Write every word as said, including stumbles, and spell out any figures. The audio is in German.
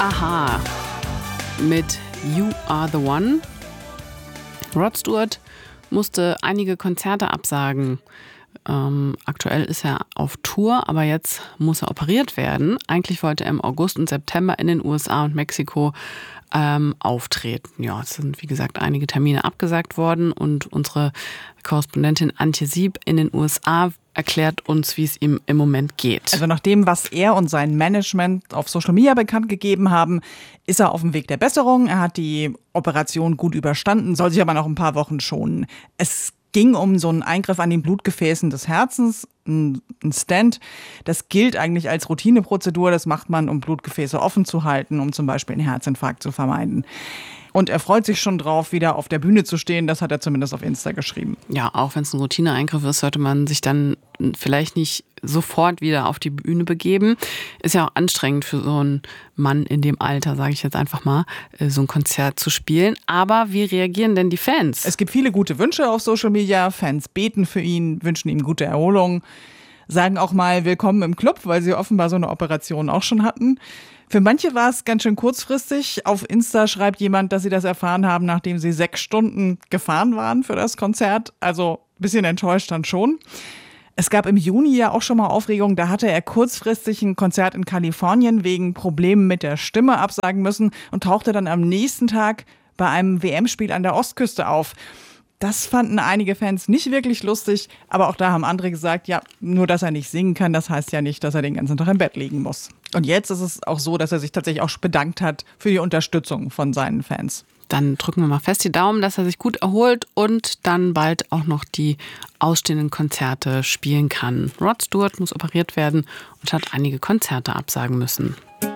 Aha mit You Are The One. Rod Stewart musste einige Konzerte absagen. Ähm, aktuell ist er auf Tour, aber jetzt muss er operiert werden. Eigentlich wollte er im August und September in den U S A und Mexiko ähm, auftreten. Ja, es sind wie gesagt einige Termine abgesagt worden und unsere Korrespondentin Antje Sieb in den U S A erklärt uns, wie es ihm im Moment geht. Also nach dem, was er und sein Management auf Social Media bekannt gegeben haben, ist er auf dem Weg der Besserung. Er hat die Operation gut überstanden, soll sich aber noch ein paar Wochen schonen. Es ging um so einen Eingriff an den Blutgefäßen des Herzens, ein Stent. Das gilt eigentlich als Routineprozedur. Das macht man, um Blutgefäße offen zu halten, um zum Beispiel einen Herzinfarkt zu vermeiden. Und er freut sich schon drauf, wieder auf der Bühne zu stehen. Das hat er zumindest auf Insta geschrieben. Ja, auch wenn es ein Routineeingriff ist, sollte man sich dann vielleicht nicht sofort wieder auf die Bühne begeben. Ist ja auch anstrengend für so einen Mann in dem Alter, sage ich jetzt einfach mal, so ein Konzert zu spielen. Aber wie reagieren denn die Fans? Es gibt viele gute Wünsche auf Social Media. Fans beten für ihn, wünschen ihm gute Erholung, sagen auch mal willkommen im Club, weil sie offenbar so eine Operation auch schon hatten. Für manche war es ganz schön kurzfristig. Auf Insta schreibt jemand, dass sie das erfahren haben, nachdem sie sechs Stunden gefahren waren für das Konzert. Also ein bisschen enttäuscht dann schon. Es gab im Juni ja auch schon mal Aufregung. Da hatte er kurzfristig ein Konzert in Kalifornien wegen Problemen mit der Stimme absagen müssen und tauchte dann am nächsten Tag bei einem W M-Spiel an der Ostküste auf. Das fanden einige Fans nicht wirklich lustig, aber auch da haben andere gesagt, ja, nur dass er nicht singen kann, das heißt ja nicht, dass er den ganzen Tag im Bett liegen muss. Und jetzt ist es auch so, dass er sich tatsächlich auch bedankt hat für die Unterstützung von seinen Fans. Dann drücken wir mal fest die Daumen, dass er sich gut erholt und dann bald auch noch die ausstehenden Konzerte spielen kann. Rod Stewart muss operiert werden und hat einige Konzerte absagen müssen.